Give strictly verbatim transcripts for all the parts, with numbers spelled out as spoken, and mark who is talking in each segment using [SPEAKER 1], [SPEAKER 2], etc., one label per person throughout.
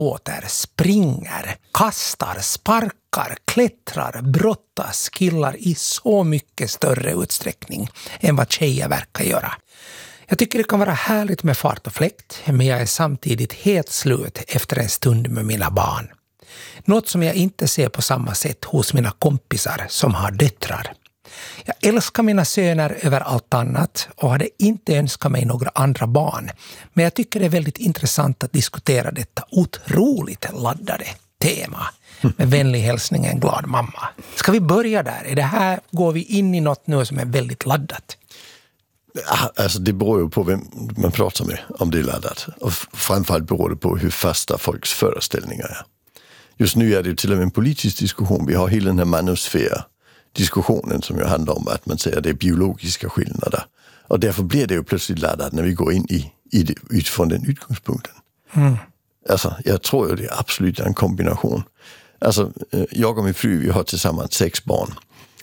[SPEAKER 1] åter springer, kastar, sparkar, klättrar, brottas killar i så mycket större utsträckning än vad tjejer verkar göra. Jag tycker det kan vara härligt med fart och fläkt, men jag är samtidigt helt slut efter en stund med mina barn. Något som jag inte ser på samma sätt hos mina kompisar som har döttrar. Jag älskar mina söner över allt annat och hade inte önskat mig några andra barn. Men jag tycker det är väldigt intressant att diskutera detta otroligt laddade tema. Med vänlig hälsning, en glad mamma. Ska vi börja där? Är det här, går vi in i något nu som är väldigt laddat?
[SPEAKER 2] Alltså det beror ju på vem man pratar med om det är laddat. Och framförallt beror det på hur fasta folks föreställningar är. Just nu är det ju till och med en politisk diskussion. Vi har hela den här manosfär-diskussionen som ju handlar om att man säger att det är biologiska skillnader. Och därför blir det ju plötsligt laddat när vi går in i, i det, utifrån den utgångspunkten. Mm. Alltså jag tror ju det är absolut en kombination. Alltså jag och min fru, vi har tillsammans sex barn.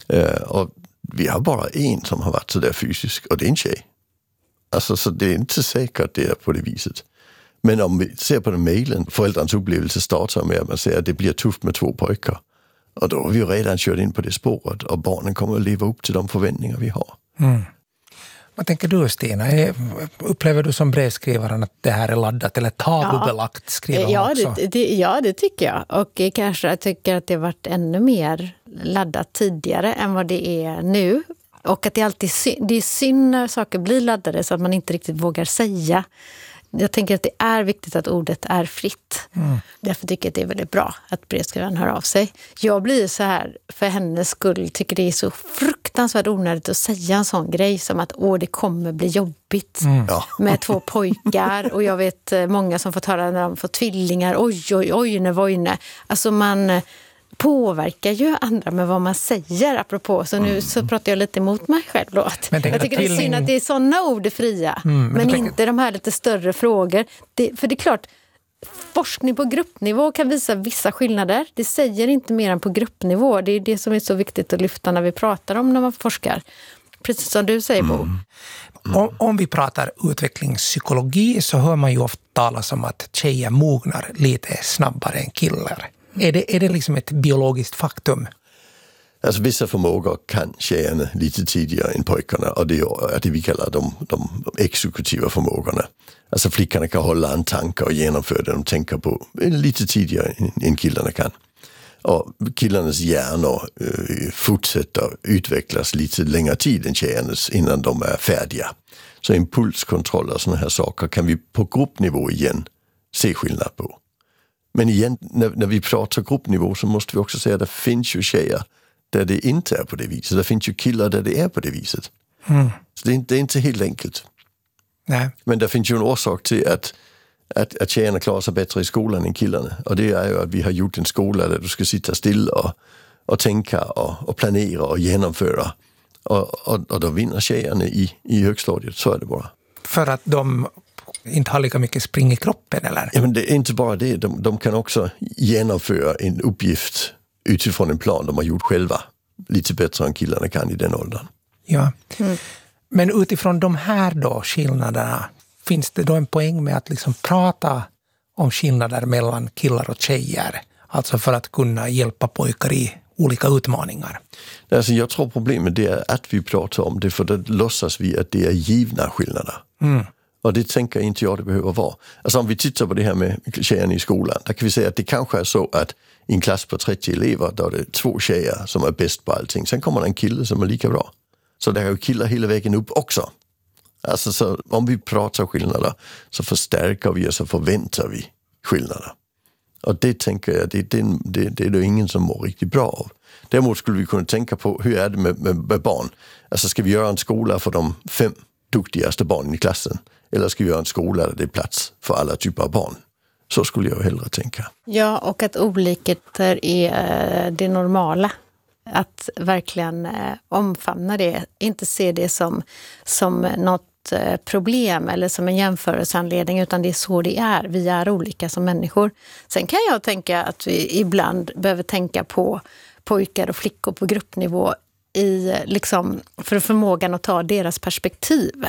[SPEAKER 2] Och vi har bara en som har varit så där fysisk och det är en tjej. Alltså så det är inte säkert det är på det viset. Men om vi ser på den mejlen, föräldrarnas upplevelse startar med att man säger att det blir tufft med två pojkar. Och då har vi ju redan kört in på det spåret och barnen kommer att leva upp till de förväntningar vi har. Mm.
[SPEAKER 1] Vad tänker du, Stina? Upplever du som brevskrivaren att det här är laddat eller tabubelagt, skriver hon
[SPEAKER 3] ja,
[SPEAKER 1] också?
[SPEAKER 3] Det, det, ja, det tycker jag. Och kanske jag tycker att det har varit ännu mer laddat tidigare än vad det är nu. Och att det alltid det är synd när saker blir laddade så att man inte riktigt vågar säga. Jag tänker att det är viktigt att ordet är fritt. Mm. Därför tycker jag att det är väldigt bra att brevskrivaren hör av sig. Jag blir så här, för hennes skull, tycker det är så fruktansvärt onödigt att säga en sån grej som att åh, det kommer bli jobbigt mm. med två pojkar. Och jag vet många som får höra när de får tvillingar. Oj, oj, oj, ne, vojne. Alltså man påverkar ju andra med vad man säger apropå. Så nu så pratar jag lite emot mig själv då. Jag tycker tvilling... det är synd att det är sådana ord är fria. Mm, men men inte de här lite större frågor. Det, för det är klart, forskning på gruppnivå kan visa vissa skillnader. Det säger inte mer än på gruppnivå. Det är det som är så viktigt att lyfta när vi pratar om när man forskar. Precis som du säger, Bo. Mm.
[SPEAKER 1] Om, om vi pratar utvecklingspsykologi så hör man ju ofta talas om att tjejer mognar lite snabbare än killar. Är det, är det liksom ett biologiskt faktum?
[SPEAKER 2] Alltså vissa förmågor kan tjejerna lite tidigare än pojkarna och det är det vi kallar de, de exekutiva förmågorna. Alltså flickorna kan hålla en tanke och genomföra det de tänker på lite tidigare än killarna kan. Och killarnas hjärnor uh, fortsätter utvecklas lite längre tid än tjejernas innan de är färdiga. Så impulskontroll och sådana här saker kan vi på gruppnivå igen se skillnad på. Men igen, när, när vi pratar gruppnivå så måste vi också säga att det finns ju tjejer där det inte är på det viset. Det finns ju killar där det är på det viset. Mm. Så det är, inte, det är inte helt enkelt.
[SPEAKER 1] Nej.
[SPEAKER 2] Men det finns ju en orsak till att, att, att tjejerna klarar sig bättre i skolan än killarna. Och det är ju att vi har gjort en skola där du ska sitta still och, och tänka och, och planera och genomföra. Och, och, och då vinner tjejerna i, i högstadiet, så är det bara.
[SPEAKER 1] För att de inte har lika mycket spring i kroppen, eller?
[SPEAKER 2] Ja, men det är inte bara det. De, de kan också genomföra en uppgift utifrån en plan de har gjort själva. Lite bättre än killarna kan i den åldern.
[SPEAKER 1] Ja, mm. Men utifrån de här då skillnaderna, finns det då en poäng med att liksom prata om skillnader mellan killar och tjejer? Alltså för att kunna hjälpa pojkar i olika utmaningar.
[SPEAKER 2] Alltså jag tror problemet det är att vi pratar om det, för då låtsas vi att det är givna skillnader. Mm. Och det tänker inte jag det behöver vara. Alltså om vi tittar på det här med tjejerna i skolan, där kan vi säga att det kanske är så att i en klass på trettio elever, då är det två tjejer som är bäst på allting. Sen kommer det en kille som är lika bra. Så det är ju killar hela vägen upp också. Alltså så om vi pratar skillnader så förstärker vi och så förväntar vi skillnader. Och det tänker jag, det, det, det, det är det ingen som mår riktigt bra av. Däremot skulle vi kunna tänka på hur är det med, med, med barn. Alltså ska vi göra en skola för de fem duktigaste barnen i klassen? Eller ska vi göra en skola där det är plats för alla typer av barn? Så skulle jag hellre tänka.
[SPEAKER 3] Ja, och att olikheter är det normala. Att verkligen omfamna det. Inte se det som, som något problem eller som en jämförelseanledning, utan det är så det är. Vi är olika som människor. Sen kan jag tänka att vi ibland behöver tänka på pojkar och flickor på gruppnivå i, liksom, för förmågan att ta deras perspektiv.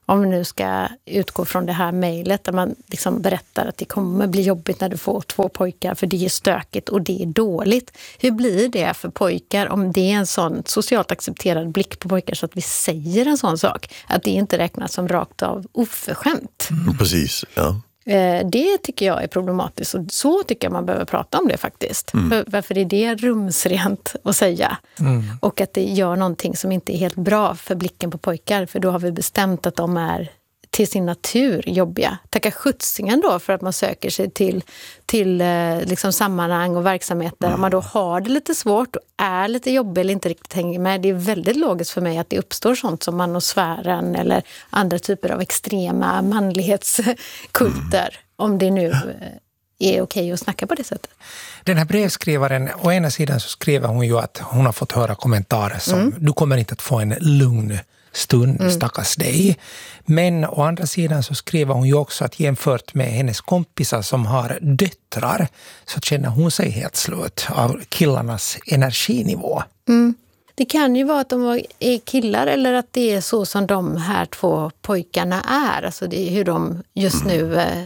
[SPEAKER 3] Om vi nu ska utgå från det här mejlet där man liksom berättar att det kommer bli jobbigt när du får två pojkar för det är stökigt och det är dåligt. Hur blir det för pojkar om det är en sån socialt accepterad blick på pojkar så att vi säger en sån sak? Att det inte räknas som rakt av oförskämt.
[SPEAKER 2] Mm, precis, ja.
[SPEAKER 3] Det tycker jag är problematiskt och så tycker jag man behöver prata om det faktiskt. Mm. För, varför är det rumsrent att säga? Mm. Och att det gör någonting som inte är helt bra för blicken på pojkar. För då har vi bestämt att de är till sin natur jobbiga. Tacka skjutsingen då för att man söker sig till, till liksom sammanhang och verksamheter. Mm. Om man då har det lite svårt och är lite jobbig eller inte riktigt hänger med. Det är väldigt logiskt för mig att det uppstår sånt som manosfären eller andra typer av extrema manlighetskulter. Mm. Om det nu är okej att snacka på det sättet.
[SPEAKER 1] Den här brevskrivaren, å ena sidan så skriver hon ju att hon har fått höra kommentarer som mm. du kommer inte att få en lugn stund, mm. stackars dig. Men å andra sidan så skriver hon ju också att jämfört med hennes kompisar som har döttrar så känner hon sig helt slut av killarnas energinivå.
[SPEAKER 3] Mm. Det kan ju vara att de är killar eller att det är så som de här två pojkarna är. Alltså det är hur de just nu eh,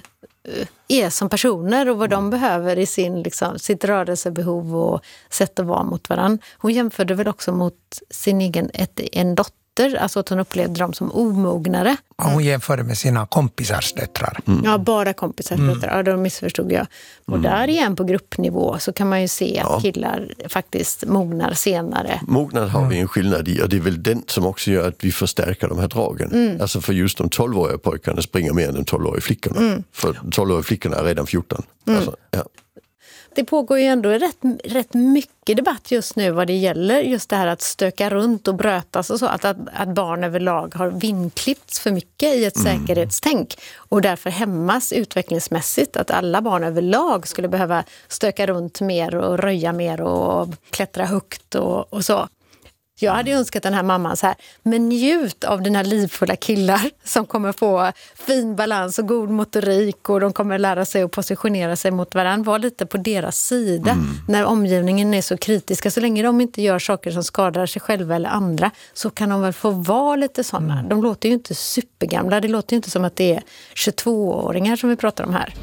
[SPEAKER 3] är som personer och vad de behöver i sin, liksom, sitt rörelsebehov och sätt att vara mot varandra. Hon jämförde väl också mot sin egen ett, en dotter. Alltså att hon upplevde dem som omognare.
[SPEAKER 1] Ja, hon jämförde med sina kompisars döttrar.
[SPEAKER 3] Mm. Ja, bara kompisars mm. döttrar. Ja, då missförstod jag. Och mm. där igen på gruppnivå så kan man ju se att ja. killar faktiskt mognar senare.
[SPEAKER 2] Mognad har mm. vi en skillnad i och det är väl den som också gör att vi förstärker de här dragen. Mm. Alltså för just de tolvåriga pojkarna springer mer än de tolvåriga flickorna. Mm. För de tolvåriga flickorna är redan fjorton. Mm. Alltså, ja.
[SPEAKER 3] Det pågår ju ändå rätt, rätt mycket debatt just nu vad det gäller just det här att stöka runt och brötas och så. Att, att, att barn överlag har vinklippts för mycket i ett mm. säkerhetstänk och därför hämmas utvecklingsmässigt. Att alla barn överlag skulle behöva stöka runt mer och röja mer och klättra högt och, och så. Jag hade önskat den här mamman så här, men njut av dina livfulla killar som kommer få fin balans och god motorik och de kommer lära sig att positionera sig mot varandra. Var lite på deras sida mm. när omgivningen är så kritiska. Så länge de inte gör saker som skadar sig själva eller andra så kan de väl få vara lite sådana. Mm. De låter ju inte supergamla. Det låter ju inte som att det är tjugotvååringar som vi pratar om här.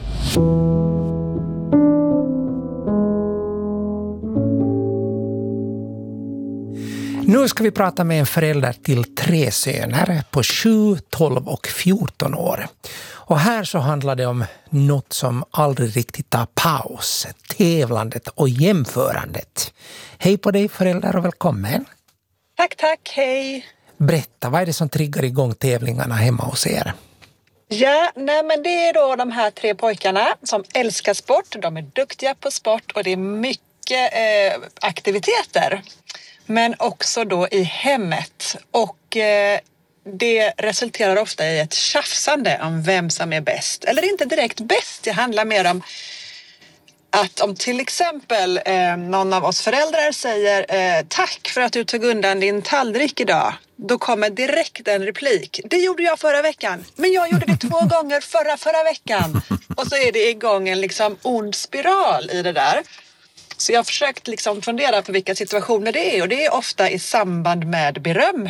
[SPEAKER 1] Nu ska vi prata med en förälder till tre söner på sju, tolv och fjorton år. Och här så handlar det om något som aldrig riktigt tar paus. Tävlandet och jämförandet. Hej på dig föräldrar och välkommen.
[SPEAKER 4] Tack, tack. Hej.
[SPEAKER 1] Berätta, vad är det som triggar igång tävlingarna hemma hos er?
[SPEAKER 4] Ja, nej men det är då de här tre pojkarna som älskar sport. De är duktiga på sport och det är mycket eh, aktiviteter. Men också då i hemmet. Och eh, det resulterar ofta i ett tjafsande om vem som är bäst. Eller inte direkt bäst, det handlar mer om att om till exempel eh, någon av oss föräldrar säger eh, tack för att du tog undan din tallrik idag. Då kommer direkt en replik. Det gjorde jag förra veckan. Men jag gjorde det två gånger förra förra veckan. Och så är det igång en liksom ond spiral i det där. Så jag har försökt liksom fundera på vilka situationer det är. Och det är ofta i samband med beröm.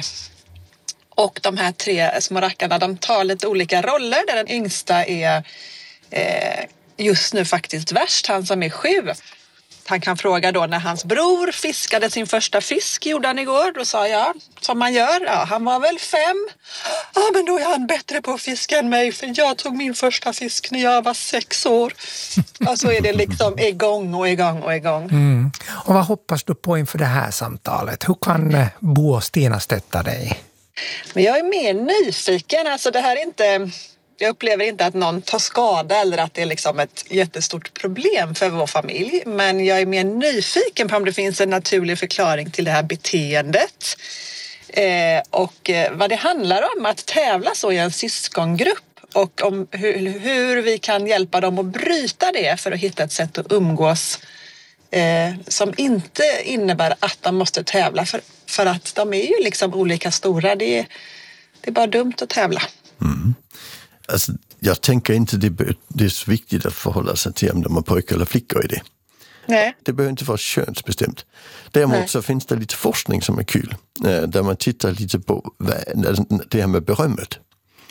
[SPEAKER 4] Och de här tre små rackarna, de tar lite olika roller. Där den yngsta är eh, just nu faktiskt värst, han som är sju. Han kan fråga då när hans bror fiskade sin första fisk, gjorde han igår. Då sa jag, som man gör, ja, han var väl fem. Ja, men då är han bättre på att fiska än mig, för jag tog min första fisk när jag var sex år. Och så är det liksom igång och igång och igång.
[SPEAKER 1] Mm. Och vad hoppas du på inför det här samtalet? Hur kan Bo och Stina stötta dig?
[SPEAKER 4] Men jag är mer nyfiken, alltså det här är inte... Jag upplever inte att någon tar skada eller att det är liksom ett jättestort problem för vår familj. Men jag är mer nyfiken på om det finns en naturlig förklaring till det här beteendet. Eh, och vad det handlar om att tävla så i en syskongrupp. Och om hur, hur vi kan hjälpa dem att bryta det för att hitta ett sätt att umgås eh, som inte innebär att de måste tävla. För, för att de är ju liksom olika stora. Det är, det är bara dumt att tävla.
[SPEAKER 2] Mm. Alltså, jag tänker inte det, det är så viktigt att förhålla sig till om de är pojkar eller flickor i det.
[SPEAKER 4] Nej.
[SPEAKER 2] Det behöver inte vara könsbestämt. Däremot Nej. så finns det lite forskning som är kul. Där man tittar lite på det här med berömmet.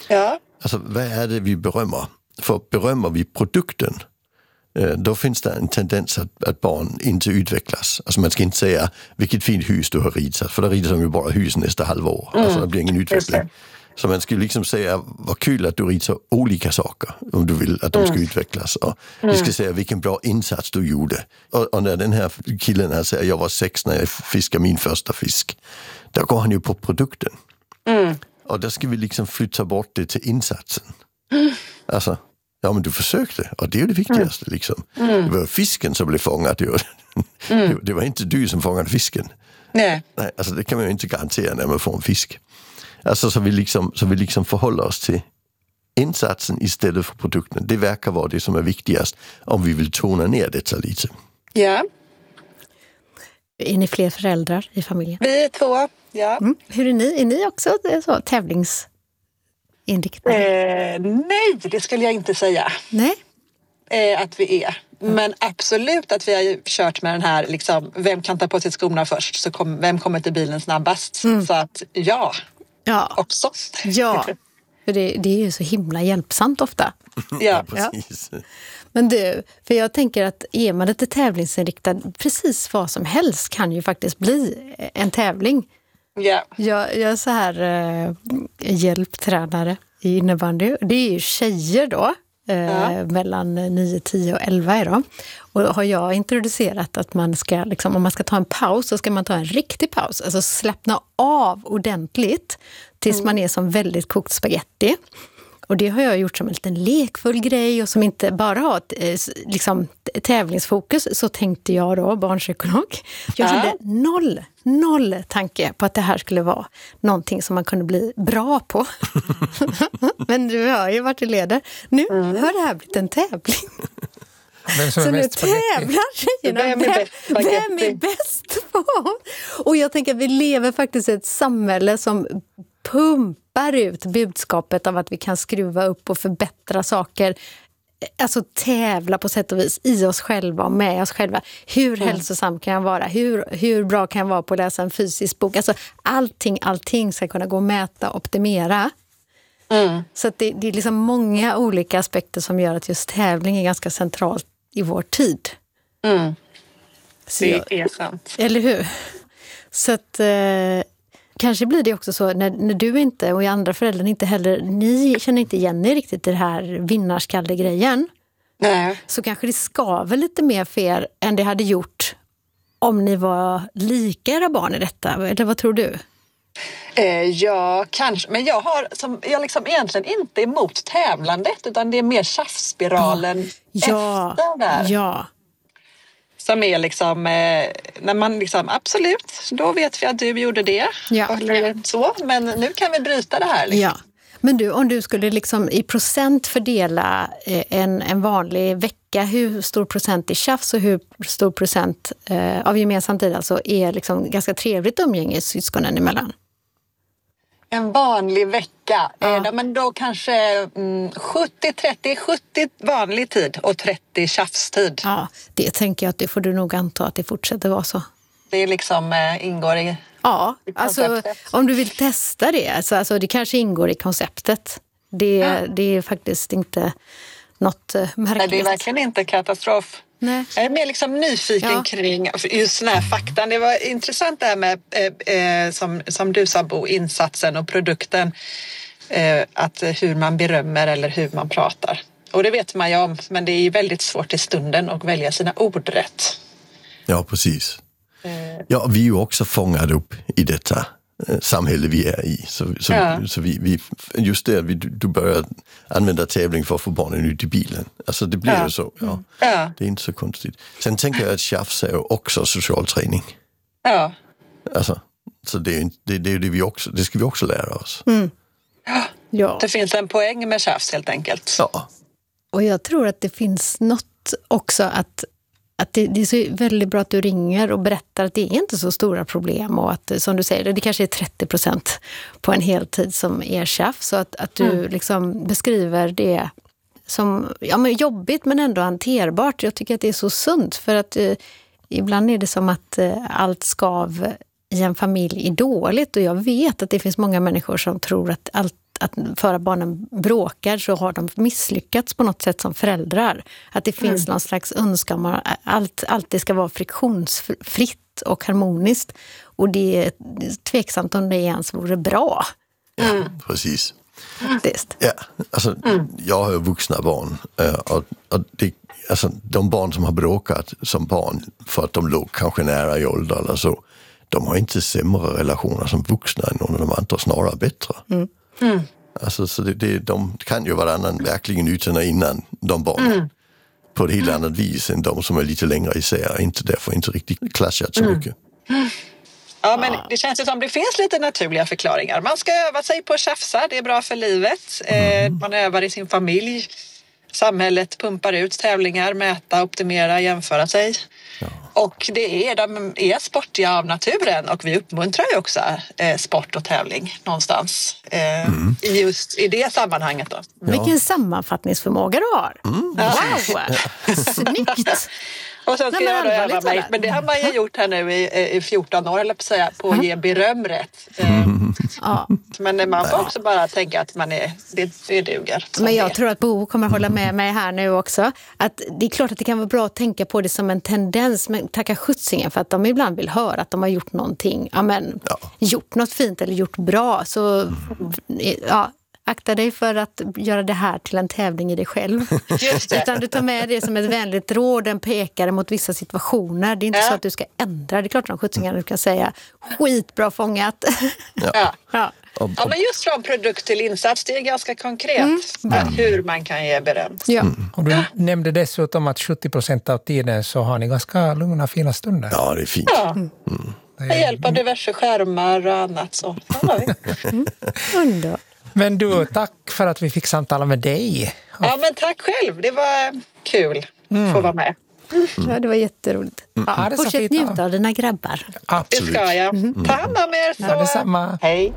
[SPEAKER 4] Ja.
[SPEAKER 2] Alltså, vad är det vi berömmer? För berömmer vi produkten, då finns det en tendens att, att barn inte utvecklas. Alltså man ska inte säga vilket fint hus du har ritat, för då ritar de ju bara hus nästa halvår. Mm. Alltså det blir ingen utveckling. Så man skulle liksom säga, vad kul att du ritar olika saker om du vill att de ska mm. utvecklas. Och mm. vi ska säga vilken bra insats du gjorde. Och, och när den här killen här säger, jag var sex när jag fiskade min första fisk, då går han ju på produkten. Mm. Och där ska vi liksom flytta bort det till insatsen. Mm. Alltså, ja men du försökte, och det är ju det viktigaste. Mm. Liksom. Mm. Det var fisken som blev fångad. Det var, mm. det var inte du som fångade fisken.
[SPEAKER 4] Nej.
[SPEAKER 2] Nej, alltså det kan man ju inte garantera när man får en fisk. Alltså så vi liksom, så vi liksom förhåller oss till insatsen istället för produkten. Det verkar vara det som är viktigast om vi vill tona ner detta lite.
[SPEAKER 4] Ja.
[SPEAKER 3] Är ni fler föräldrar i familjen?
[SPEAKER 4] Vi är två, ja. Mm.
[SPEAKER 3] Hur är ni? Är ni också så tävlingsinriktade?
[SPEAKER 4] Eh, nej, det skulle jag inte säga.
[SPEAKER 3] Nej.
[SPEAKER 4] Eh, att vi är. Men absolut att vi har kört med den här, liksom, vem kan ta på sig skorna först? Så kom, vem kommer till bilen snabbast? Mm. Så att ja,
[SPEAKER 3] ja.
[SPEAKER 4] också.
[SPEAKER 3] Ja, för det, det är ju så himla hjälpsamt ofta.
[SPEAKER 4] Ja,
[SPEAKER 2] ja precis.
[SPEAKER 3] Ja. Men du, för jag tänker att är man lite tävlingsinriktad, precis vad som helst kan ju faktiskt bli en tävling.
[SPEAKER 4] Ja.
[SPEAKER 3] Jag, jag är så här äh, hjälptränare i innebandy. Det är ju tjejer då. Ja. Mellan nio, tio och elva är de. Och har jag introducerat att man ska, liksom, om man ska ta en paus så ska man ta en riktig paus. Alltså slappna av ordentligt tills mm. man är som väldigt kokt spaghetti. Och det har jag gjort som en liten lekfull grej och som inte bara har ett liksom, tävlingsfokus. Så tänkte jag då, barnpsykolog. Jag ja. hade noll, noll tanke på att det här skulle vara någonting som man kunde bli bra på. Men du har ju varit i leder. Nu mm. har det här blivit en tävling.
[SPEAKER 1] Vem som är
[SPEAKER 3] så nu
[SPEAKER 1] mest
[SPEAKER 3] tävlar tjejerna. Vem är bäst, vem är bäst på? Och jag tänker att vi lever faktiskt i ett samhälle som pumpar ut budskapet av att vi kan skruva upp och förbättra saker. Alltså tävla på sätt och vis i oss själva och med oss själva. Hur mm. hälsosam kan jag vara? Hur, hur bra kan jag vara på att läsa en fysisk bok? Alltså allting, allting ska kunna gå att mäta och optimera. Mm. Så att det, det är liksom många olika aspekter som gör att just tävling är ganska centralt i vår tid.
[SPEAKER 4] Mm. Det jag, är sant.
[SPEAKER 3] Eller hur? Så att eh, kanske blir det också så när, när du inte och andra föräldrar inte heller, ni känner inte igen er riktigt i det här vinnarskalle-grejen.
[SPEAKER 4] Nej.
[SPEAKER 3] Så kanske det skaver lite mer för er än det hade gjort om ni var lika era barn i detta. Eller vad tror du?
[SPEAKER 4] Eh, ja, kanske. Men jag har som, jag liksom egentligen inte emot tävlandet utan det är mer tjafsspiralen
[SPEAKER 3] ja.
[SPEAKER 4] efter där.
[SPEAKER 3] Ja.
[SPEAKER 4] Som är liksom, eh, när man liksom, absolut, då vet vi att du gjorde det.
[SPEAKER 3] Ja.
[SPEAKER 4] Eller så, men nu kan vi bryta det här. Liksom.
[SPEAKER 3] Ja. Men du, om du skulle liksom i procent fördela eh, en, en vanlig vecka, hur stor procent är tjafs och hur stor procent eh, av gemensam tid alltså är liksom ganska trevligt umgänge syskonen emellan?
[SPEAKER 4] En vanlig vecka, ja. eh, men då kanske mm, sjuttio trettio, sjuttio vanlig tid och trettio tjafstid.
[SPEAKER 3] Ja, det tänker jag att det får du nog anta att det fortsätter vara så.
[SPEAKER 4] Det är liksom eh, ingår i
[SPEAKER 3] Ja, i alltså om du vill testa det, alltså, alltså det kanske ingår i konceptet. Det, ja. det är faktiskt inte något uh, märkligt.
[SPEAKER 4] Nej, det är verkligen inte katastrof.
[SPEAKER 3] Nej.
[SPEAKER 4] Jag är mer liksom nyfiken ja. kring just den här faktan. Det var intressant det här med, eh, eh, som, som du sa Bo, insatsen och produkten. Eh, att hur man berömmer eller hur man pratar. Och det vet man ju om, men det är väldigt svårt i stunden att välja sina ord rätt.
[SPEAKER 2] Ja, precis. Ja, vi är ju också fångade upp i detta eh, samhälle vi är i. Så, så, ja. så vi, vi, just det, vi, du börjar använda tävling för att få barnen ut i bilen. Alltså det blir ja. ju så. Ja.
[SPEAKER 4] Ja.
[SPEAKER 2] Det är inte så konstigt. Sen tänker jag att tjafs är ju också social träning.
[SPEAKER 4] Ja.
[SPEAKER 2] Alltså, så det är ju det, det, det, vi också, det ska vi också lära oss.
[SPEAKER 3] Mm. Ja.
[SPEAKER 4] Det finns en poäng med tjafs helt enkelt.
[SPEAKER 2] Ja.
[SPEAKER 3] Och jag tror att det finns något också att Att det, det är så väldigt bra att du ringer och berättar att det är inte så stora problem och att, som du säger, det kanske är trettio procent på en heltid som är tjafs. Så att, att du mm. liksom beskriver det som ja, men jobbigt men ändå hanterbart. Jag tycker att det är så sunt för att eh, ibland är det som att eh, allt skav i en familj är dåligt och jag vet att det finns många människor som tror att allt att för att barnen bråkar så har de misslyckats på något sätt som föräldrar. Att det finns mm. någon slags önskan att allt, allt det ska vara friktionsfritt och harmoniskt. Och det är tveksamt om det ens vore bra.
[SPEAKER 2] Ja, precis.
[SPEAKER 3] Faktiskt.
[SPEAKER 2] Ja, alltså, mm. jag har ju vuxna barn och, och det, alltså, de barn som har bråkat som barn för att de låg kanske nära i ålder eller så, de har inte sämre relationer som vuxna än någon av de andra, snarare bättre. Mm. Mm. Alltså, så det, det, de kan ju varannan verkligen utan innan de barnen mm. på ett helt annat vis än de som är lite längre isär, inte därför inte riktigt klaschat så mm. mycket. Mm.
[SPEAKER 4] Ja, men det känns ju som det finns lite naturliga förklaringar. Man ska öva sig på att tjafsa, det är bra för livet. Mm. Eh, man övar i sin familj. Samhället pumpar ut tävlingar, mäta, optimera, jämföra sig. Ja. Och det är, de är sportiga av naturen och vi uppmuntrar ju också eh, sport och tävling någonstans eh, mm. i just i det sammanhanget då.
[SPEAKER 3] Ja. Vilken sammanfattningsförmåga du har. Mm. Wow, ja. Snyggt!
[SPEAKER 4] Och sen ska Nej, jag då öva mig, men det har man ju gjort här nu i, i fjorton år, eller på att säga, på att ge beröm rätt. Mm. Ja. Men man får också bara tänka att man är, det, det duger.
[SPEAKER 3] Men jag det. tror att Bo kommer hålla med mig här nu också. Att det är klart att det kan vara bra att tänka på det som en tendens, men tacka skjutsingen för att de ibland vill höra att de har gjort någonting, ja, men, ja. gjort något fint eller gjort bra. Så mm. ja, akta dig för att göra det här till en tävling i dig själv. Just det. Utan du tar med det som ett vänligt råd, en pekare mot vissa situationer. Det är inte ja. så att du ska ändra. Det är klart att skjutsingarna du kan säga skitbra fångat.
[SPEAKER 4] Ja. ja. ja, men just från produkt till insats, det är ganska konkret mm. Mm. hur man kan ge beröm.
[SPEAKER 1] Ja. Mm. Och du ja. nämnde dessutom att sjuttio procent av tiden så har ni ganska lugna, fina stunder.
[SPEAKER 2] Ja, det är fint. Ja. Mm.
[SPEAKER 4] Mm. Med hjälp av diverse skärmar och annat så.
[SPEAKER 3] mm. Underbart.
[SPEAKER 1] Men du, tack för att vi fick samtala med dig.
[SPEAKER 4] Ja, men tack själv. Det var kul mm. att få vara med.
[SPEAKER 3] Mm. Ja, det var jätteroligt. Mm. Ja, det fortsätt njuta av dina grabbar.
[SPEAKER 4] Absolut. Det ska jag. Mm. Ta hand om er. Så.
[SPEAKER 1] Ja, detsamma.
[SPEAKER 4] Hej.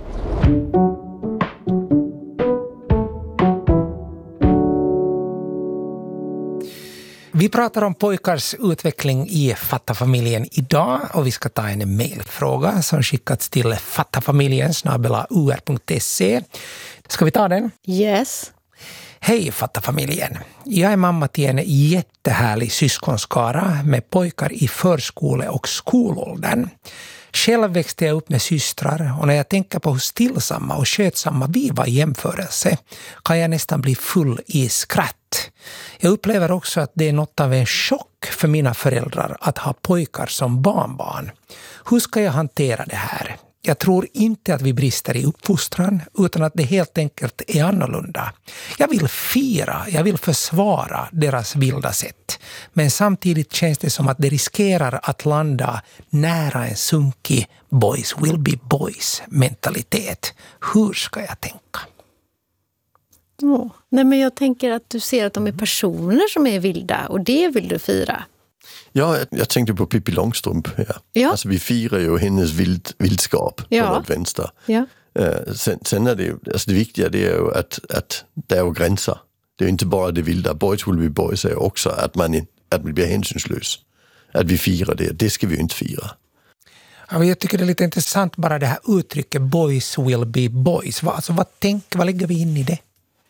[SPEAKER 1] Vi pratar om pojkars utveckling i Fatta-familjen idag och vi ska ta en mejlfråga som skickats till fattafamiljen snabel-a u r punkt se. Ska vi ta den?
[SPEAKER 3] Yes.
[SPEAKER 1] Hej Fatta-familjen. Jag är mamma till en jättehärlig syskonskara med pojkar i förskole- och skolåldern. Själv växte jag upp med systrar och när jag tänker på hur stillsamma och skötsamma vi var i jämförelse kan jag nästan bli full i skratt. Jag upplever också att det är något av en chock för mina föräldrar att ha pojkar som barnbarn. Hur ska jag hantera det här? Jag tror inte att vi brister i uppfostran utan att det helt enkelt är annorlunda. Jag vill fira, jag vill försvara deras vilda sätt. Men samtidigt känns det som att det riskerar att landa nära en sunkig boys will be boys mentalitet. Hur ska jag tänka?
[SPEAKER 3] Oh, nej men jag tänker att du ser att de är personer som är vilda och det vill du fira.
[SPEAKER 2] Ja, jag, jag tänkte på Pippi Långstrump. Ja. Ja. Alltså, vi firar ju hennes vild, vildskap ja. på något vänster. Ja. Uh, sen, sen är det ju, alltså det viktiga det är ju att, att det är ju gränser. Det är inte bara det vilda. Boys will be boys är också att man, att man blir hänsynslös. Att vi firar det. Det ska vi ju inte fira.
[SPEAKER 1] Ja, jag tycker det är lite intressant bara det här uttrycket boys will be boys. Vad, alltså, vad, tänk, vad lägger vi in i det?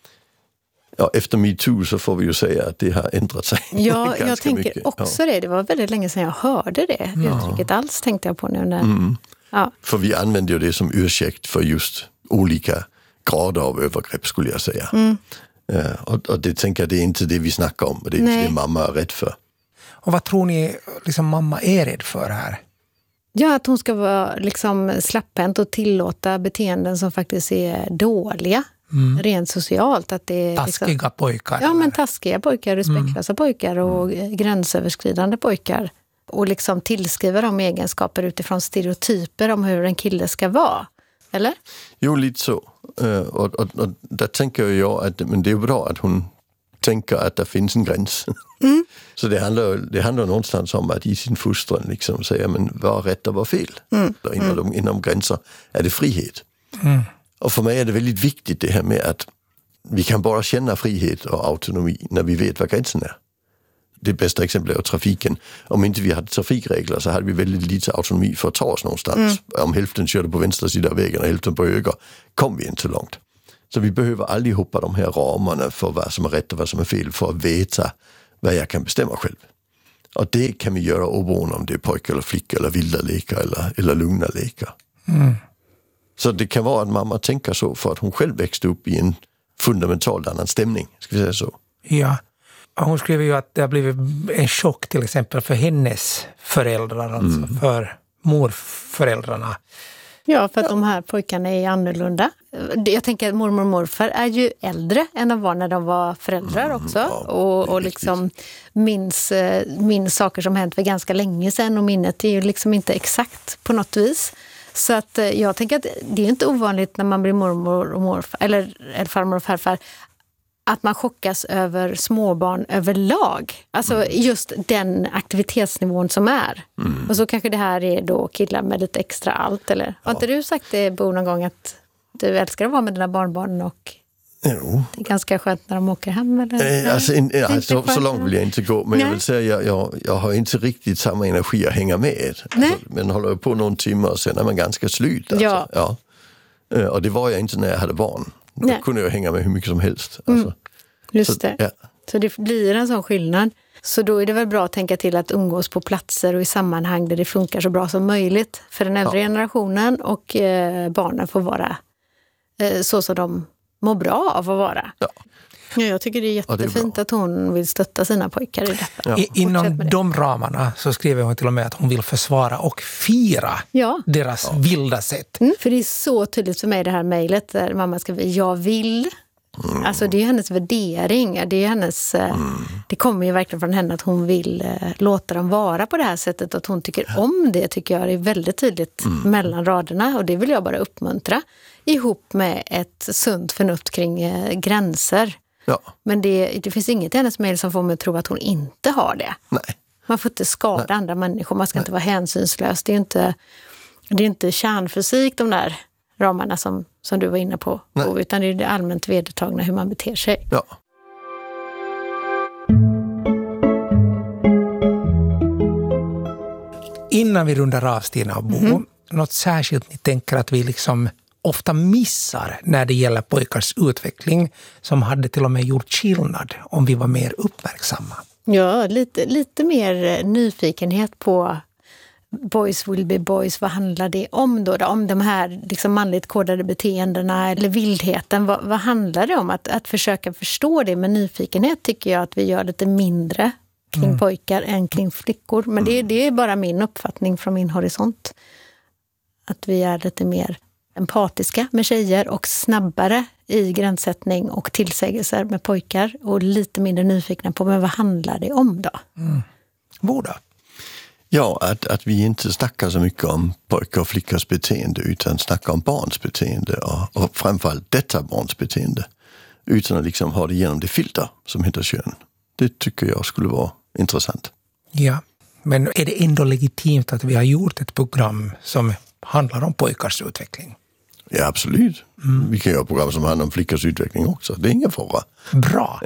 [SPEAKER 2] Ja, efter MeToo så får vi ju säga att det har ändrat sig.
[SPEAKER 3] Ja, jag tänker mycket. också ja. det. Det var väldigt länge sedan jag hörde det. Ja. Uttrycket alls tänkte jag på nu. När... Mm. Ja.
[SPEAKER 2] För vi använder ju det som ursäkt för just olika grader av övergrepp skulle jag säga. Mm. Uh, och, och det tänker jag det är inte det vi snackar om. Det är Nej. det mamma är rädd för.
[SPEAKER 1] Och vad tror ni liksom mamma är rädd för här?
[SPEAKER 3] Ja, att hon ska vara liksom slapphänt och tillåta beteenden som faktiskt är dåliga. Mm. Rent socialt. Att det är
[SPEAKER 1] taskiga liksom, pojkar.
[SPEAKER 3] Ja, men taskiga pojkar, respektlösa mm. pojkar och mm. gränsöverskridande pojkar. Och liksom tillskriva de egenskaper utifrån stereotyper om hur en kille ska vara. Eller?
[SPEAKER 2] Jo, lite så. Uh, och, och, och där tänker jag att men det är bra att hon tänker att det finns en gräns. Mm. Så det handlar, det handlar någonstans om att i sin fostran liksom säga men vad är rätt och vad är fel? Mm. Inom, mm. inom gränser är det frihet. Mm. Och för mig är det väldigt viktigt det här med att vi kan bara känna frihet och autonomi när vi vet vad gränsen är. Det bästa exemplet är trafiken. Om inte vi hade trafikregler så hade vi väldigt lite autonomi för att ta oss någonstans. Mm. Om hälften körde på vänstra sida av vägen och hälften på höger kom vi inte så långt. Så vi behöver aldrig hoppa de här ramarna för vad som är rätt och vad som är fel för att veta vad jag kan bestämma själv. Och det kan vi göra oberoende om det är pojkar eller flickor eller vilda lekar eller, eller lugna lekar. Mm. Så det kan vara att mamma tänker så för att hon själv växte upp i en fundamentalt annan stämning, ska vi säga så.
[SPEAKER 1] Ja, hon skriver ju att det har blivit en chock till exempel för hennes föräldrar, alltså mm. för morföräldrarna.
[SPEAKER 3] Ja, för att de här pojkarna är annorlunda. Jag tänker att mormor och morfar är ju äldre än de var när de var föräldrar också. Mm, ja, och och liksom minns, minns saker som hänt för ganska länge sedan. Och minnet är ju liksom inte exakt på något vis. Så att jag tänker att det är inte ovanligt när man blir mormor och morfar, eller, eller farmor och farfar, att man chockas över småbarn överlag. Alltså mm. just den aktivitetsnivån som är. Mm. Och så kanske det här är då killar med lite extra allt, eller? Ja. Har inte du sagt det, Bo, någon gång att du älskar att vara med dina barnbarn och jo. Det är ganska skönt när de åker hem? Eller?
[SPEAKER 2] Eh, alltså, in, alltså, så långt vill jag inte gå, men Nej. jag vill säga jag, jag, jag har inte riktigt samma energi att hänga med. Alltså, men håller jag på någon timme och sen är man ganska slut. Alltså. Ja. Ja. Och det var jag inte när jag hade barn. Då Nej. kunde jag hänga med hur mycket som helst. Alltså.
[SPEAKER 3] Mm. Just
[SPEAKER 2] så,
[SPEAKER 3] det.
[SPEAKER 2] Ja.
[SPEAKER 3] Så det blir en sån skillnad. Så då är det väl bra att tänka till att umgås på platser och i sammanhang där det funkar så bra som möjligt för den äldre ja. generationen, och eh, barnen får vara eh, så som de mår bra av att vara. Ja. Ja, jag tycker det är jättefint ja, det är att hon vill stötta sina pojkar i detta.
[SPEAKER 1] Ja. I, inom de ramarna så skriver hon till och med att hon vill försvara och fira ja. deras ja. vilda sätt.
[SPEAKER 3] Mm, för det är så tydligt för mig det här mejlet där mamma skriver jag vill. Mm. Alltså det är hennes värdering. Det, är hennes, mm. det kommer ju verkligen från henne att hon vill eh, låta dem vara på det här sättet. Att hon tycker ja. om det, tycker jag är väldigt tydligt mm. mellan raderna. Och det vill jag bara uppmuntra. Ihop med ett sunt förnuft kring eh, gränser. Ja. Men det, det finns inget i hennes mejl som får mig att tro att hon inte har det.
[SPEAKER 2] Nej.
[SPEAKER 3] Man får inte skada Nej. andra människor. Man ska Nej. inte vara hänsynslös. Det är inte, det är inte kärnfysik de där ramarna som, som du var inne på. Nej. Utan det är det allmänt vedertagna hur man beter sig.
[SPEAKER 2] Ja.
[SPEAKER 1] Innan vi rundar av, Stina och Bo, mm. något särskilt ni tänker att vi liksom ofta missar när det gäller pojkars utveckling som hade till och med gjort skillnad om vi var mer uppmärksamma?
[SPEAKER 3] Ja, lite, lite mer nyfikenhet på boys will be boys. Vad handlar det om då? Om de här liksom manligt kodade beteendena eller vildheten. Vad, vad handlar det om? Att, att försöka förstå det med nyfikenhet tycker jag att vi gör lite mindre kring mm. pojkar än kring flickor. Men det, det är bara min uppfattning från min horisont. Att vi är lite mer empatiska med tjejer och snabbare i gränssättning och tillsägelser med pojkar och lite mindre nyfikna på men vad handlar det om då?
[SPEAKER 1] Mm. Båda.
[SPEAKER 2] Ja, att, att vi inte snackar så mycket om pojkar och flickors beteende utan snackar om barns beteende och, och framförallt detta barns beteende utan att liksom ha det genom det filter som heter kön. Det tycker jag skulle vara intressant.
[SPEAKER 1] Ja, men är det ändå legitimt att vi har gjort ett program som handlar om pojkars utveckling?
[SPEAKER 2] Ja, absolut. Mm. Vi kan göra program som handlar om flickors utveckling också. Det är ingen fara.
[SPEAKER 1] Bra.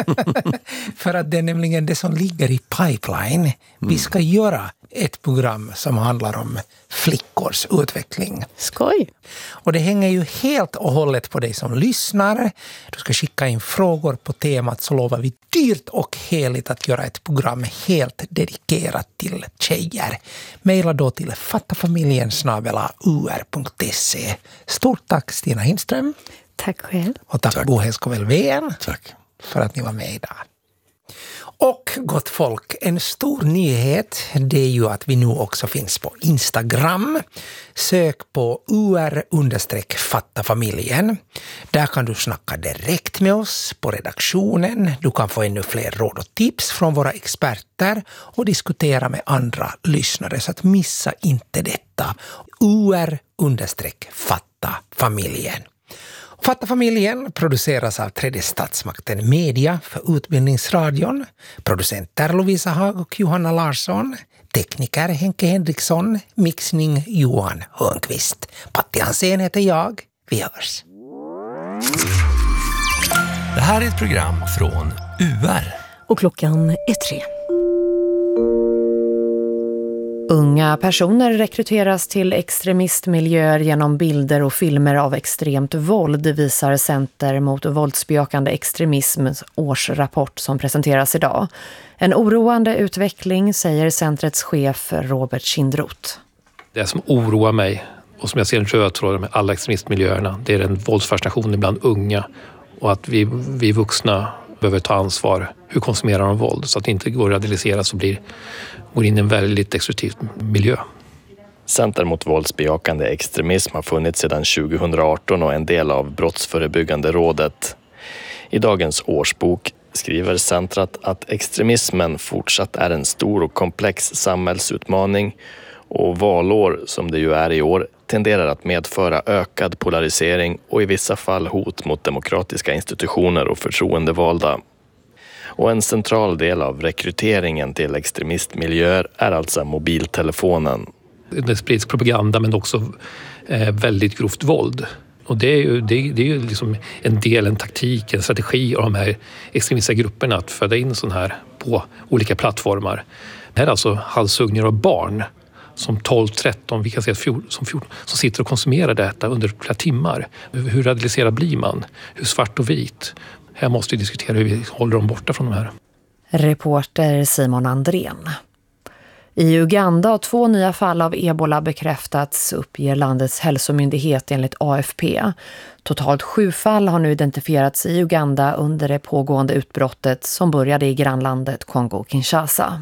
[SPEAKER 1] För att det är nämligen det som ligger i pipeline. Mm. Vi ska göra ett program som handlar om flickors utveckling.
[SPEAKER 3] Skoj!
[SPEAKER 1] Och det hänger ju helt och hållet på dig som lyssnar. Du ska skicka in frågor på temat så lovar vi dyrt och heligt att göra ett program helt dedikerat till tjejer. Maila då till fattafamiljen snabel-a u r punkt se. Stort tack Stina Hindström.
[SPEAKER 3] Tack själv.
[SPEAKER 1] Och tack, tack. Bo Hesko-Velvén.
[SPEAKER 2] Tack.
[SPEAKER 1] För att ni var med idag. Och gott folk, en stor nyhet det är ju att vi nu också finns på Instagram. Sök på u r understreck fattafamiljen. Där kan du snacka direkt med oss på redaktionen. Du kan få ännu fler råd och tips från våra experter och diskutera med andra lyssnare. Så att missa inte detta. u r understreck fattafamiljen. Fattafamiljen produceras av Tredje statsmakten Media för Utbildningsradion. Producenter Lovisa Hag och Johanna Larsson. Tekniker Henke Henriksson. Mixning Johan Hörnqvist. Patti Hansén heter jag. Vi hörs.
[SPEAKER 5] Det här är ett program från U R.
[SPEAKER 6] Och klockan är tre. Unga personer rekryteras till extremistmiljöer genom bilder och filmer av extremt våld, visar Center mot våldsbejakande extremisms årsrapport som presenteras idag. En oroande utveckling, säger centrets chef Robert Kindroth.
[SPEAKER 7] Det som oroar mig och som jag ser en röd tråd med alla extremistmiljöerna, det är den våldsfascinationen bland unga och att vi, vi vuxna behöver ta ansvar. Hur konsumerar de våld så att det inte går att radikaliseras och blir, går in i en väldigt destruktiv miljö.
[SPEAKER 8] Center mot våldsbejakande extremism har funnits sedan tjugo arton och är en del av Brottsförebyggande rådet. I dagens årsbok skriver centret att extremismen fortsatt är en stor och komplex samhällsutmaning och valår, som det ju är i år, tenderar att medföra ökad polarisering och i vissa fall hot mot demokratiska institutioner och förtroendevalda. Och en central del av rekryteringen till extremistmiljöer är alltså mobiltelefonen.
[SPEAKER 7] Det sprids propaganda men också eh, väldigt grovt våld. Och det är ju, det, det är ju liksom en del, en taktik, en strategi av de här extremistiska grupperna att föda in sån här på olika plattformar. Det här är alltså halshuggningar av barn som tolv tretton, vi kan säga som fjorton, som sitter och konsumerar detta under flera timmar. Hur radikaliserad blir man? Hur svart och vit? Här måste vi diskutera hur vi håller dem borta från de här.
[SPEAKER 6] Reporter Simon Andrén. I Uganda har två nya fall av ebola bekräftats, uppger landets hälsomyndighet enligt A F P. Totalt sju fall har nu identifierats i Uganda under det pågående utbrottet som började i grannlandet Kongo-Kinshasa.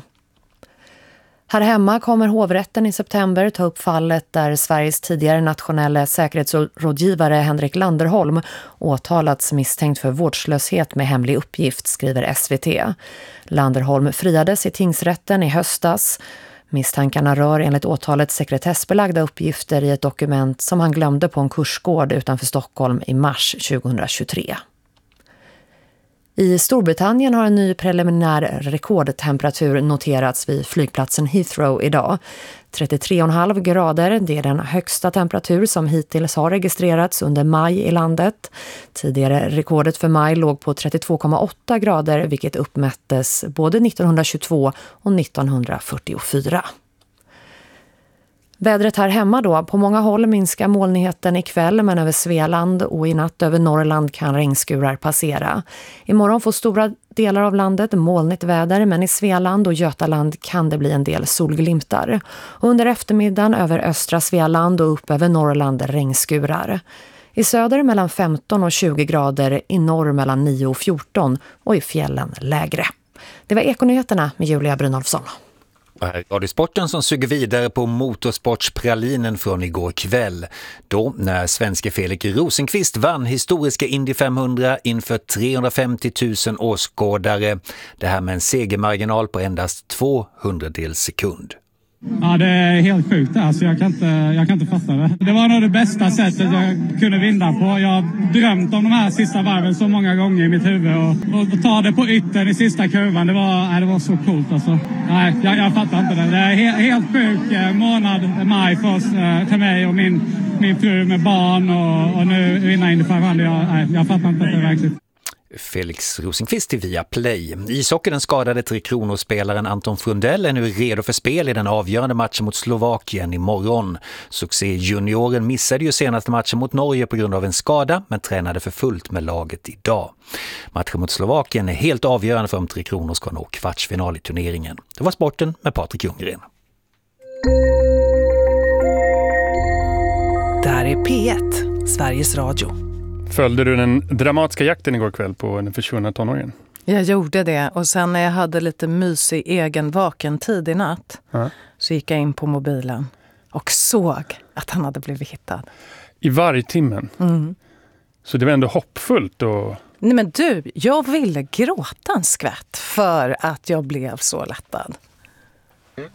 [SPEAKER 6] Här hemma kommer hovrätten i september ta upp fallet där Sveriges tidigare nationella säkerhetsrådgivare Henrik Landerholm åtalats misstänkt för vårdslöshet med hemlig uppgift, skriver S V T. Landerholm friades i tingsrätten i höstas. Misstankarna rör enligt åtalet sekretessbelagda uppgifter i ett dokument som han glömde på en kursgård utanför Stockholm i mars tjugohundratjugotre. I Storbritannien har en ny preliminär rekordtemperatur noterats vid flygplatsen Heathrow idag. trettiotre komma fem grader, det är den högsta temperatur som hittills har registrerats under maj i landet. Tidigare rekordet för maj låg på trettiotvå komma åtta grader, vilket uppmättes både nittonhundratjugotvå och nittonhundrafyrtiofyra. Vädret här hemma då. På många håll minskar molnigheten ikväll, men över Svealand och i natt över Norrland kan regnskurar passera. Imorgon får stora delar av landet molnigt väder, men i Svealand och Götaland kan det bli en del solglimtar. Och under eftermiddagen över östra Svealand och upp över Norrland regnskurar. I söder mellan femton och tjugo grader, i norr mellan nio och fjorton och i fjällen lägre. Det var Ekonyheterna med Julia Brynolfsson.
[SPEAKER 9] Radiosporten som suger vidare på motorsportspralinen från igår kväll. Då när svenske Felix Rosenqvist vann historiska Indy femhundra inför trehundrafemtio tusen åskådare. Det här med en segermarginal på endast två hundradels sekund.
[SPEAKER 10] Ja, det är helt sjukt. Alltså, jag, kan inte, jag kan inte fatta det. Det var nog det bästa sättet jag kunde vinna på. Jag har drömt om de här sista varven så många gånger i mitt huvud. Och, och ta det på yttern i sista kurvan, det var, nej, det var så coolt. Alltså. Nej, jag, jag fattar inte det. Det är helt, helt sjuk eh, månad, maj för, oss, eh, för mig och min, min fru med barn. Och, och nu vinna in det för jag, nej, jag fattar inte det verkligen.
[SPEAKER 9] Felix Rosenqvist till Viaplay. Ishockey, den skadade Tre Kronor-spelaren Anton Frundell är nu redo för spel i den avgörande matchen mot Slovakien imorgon. Succé-junioren missade ju senaste matchen mot Norge på grund av en skada, men tränade för fullt med laget idag. Matchen mot Slovakien är helt avgörande för om Tre Kronor ska nå kvartsfinal i turneringen. Det var sporten med Patrik Ljunggren.
[SPEAKER 11] Det här är P ett, Sveriges Radio.
[SPEAKER 12] Följde du den dramatiska jakten igår kväll på den försvunna tonåringen?
[SPEAKER 11] Jag gjorde det, och sen när jag hade lite mysig egen vaken tid i natt uh-huh. så gick jag in på mobilen och såg att han hade blivit hittad.
[SPEAKER 12] I vargtimmen?
[SPEAKER 11] Mm.
[SPEAKER 12] Så det var ändå hoppfullt och...
[SPEAKER 11] Nej men du, jag ville gråta en skvätt för att jag blev så lättad.